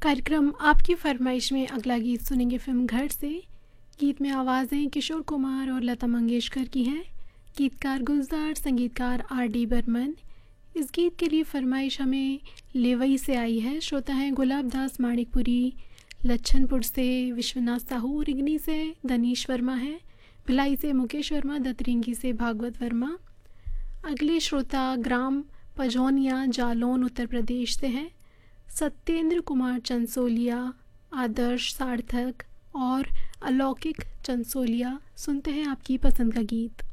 कार्यक्रम आपकी फरमाइश में अगला गीत सुनेंगे फिल्म घर से। गीत में आवाज़ें किशोर कुमार और लता मंगेशकर की हैं। गीतकार गुलजार, संगीतकार R.D. बर्मन। इस गीत के लिए फरमाइश हमें लेवई से आई है। श्रोता हैं गुलाब दास माणिकपुरी, लच्छनपुर से विश्वनाथ साहू, रिगनी से दनीश वर्मा है, भिलाई से मुकेश वर्मा, दतरिंगी से भागवत वर्मा। अगले श्रोता ग्राम पजौनिया, जालौन, उत्तर प्रदेश से हैं। सत्येंद्र कुमार चंसोलिया, आदर्श सार्थक और अलौकिक चंसोलिया। सुनते हैं आपकी पसंद का गीत।